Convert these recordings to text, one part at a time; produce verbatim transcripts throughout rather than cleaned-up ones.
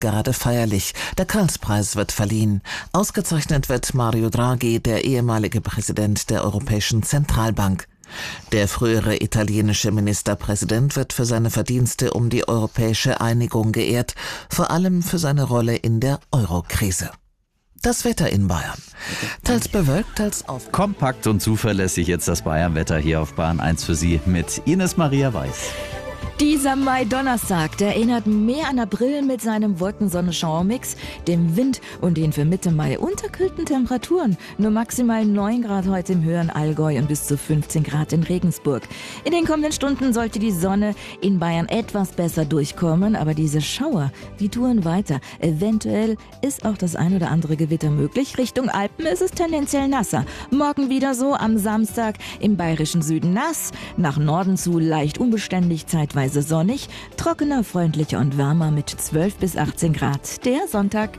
gerade feierlich. Der Karlspreis wird verliehen. Ausgezeichnet wird Mario Draghi, der ehemalige Präsident der Europäischen Zentralbank. Der frühere italienische Ministerpräsident wird für seine Verdienste um die europäische Einigung geehrt, vor allem für seine Rolle in der Euro-Krise. Das Wetter in Bayern. Teils bewölkt, teils auf. Kompakt und zuverlässig jetzt das Bayern-Wetter hier auf Bayern eins für Sie mit Ines Maria Weiß. Dieser Mai-Donnerstag, der erinnert mehr an April mit seinem Wolken-Sonne-Schauermix, dem Wind und den für Mitte Mai unterkühlten Temperaturen. Nur maximal neun Grad heute im höheren Allgäu und bis zu fünfzehn Grad in Regensburg. In den kommenden Stunden sollte die Sonne in Bayern etwas besser durchkommen, aber diese Schauer, die touren weiter. Eventuell ist auch das ein oder andere Gewitter möglich. Richtung Alpen ist es tendenziell nasser. Morgen wieder so, am Samstag im bayerischen Süden nass, nach Norden zu leicht unbeständig, zeitweise sonnig, trockener, freundlicher und wärmer mit zwölf bis achtzehn Grad. Der Sonntag.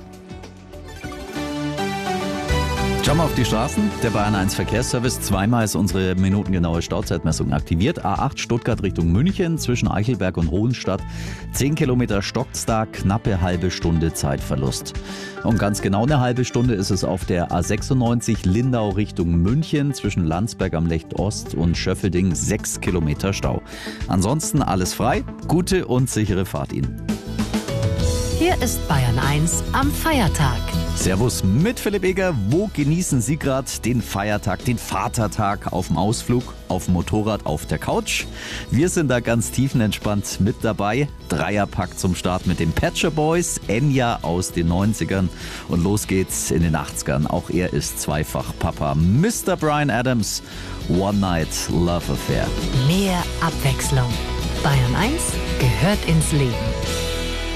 Schauen wir auf die Straßen. Der Bayern eins Verkehrsservice. Zweimal ist unsere minutengenaue Stauzeitmessung aktiviert. A acht Stuttgart Richtung München zwischen Eichelberg und Hohenstadt. zehn Kilometer stockt's da, knappe halbe Stunde Zeitverlust. Und ganz genau eine halbe Stunde ist es auf der A sechsundneunzig Lindau Richtung München zwischen Landsberg am Lech Ost und Schöffelding. sechs Kilometer Stau. Ansonsten alles frei. Gute und sichere Fahrt Ihnen. Hier ist Bayern eins am Feiertag. Servus mit Philipp Eger. Wo genießen Sie gerade den Feiertag, den Vatertag? Auf dem Ausflug, auf dem Motorrad, auf der Couch? Wir sind da ganz tiefenentspannt mit dabei. Dreierpack zum Start mit den Patcher Boys, Enya aus den neunzigern und los geht's in den achtzigern. Auch er ist zweifach Papa. Mister Bryan Adams, One Night Love Affair. Mehr Abwechslung. Bayern eins gehört ins Leben.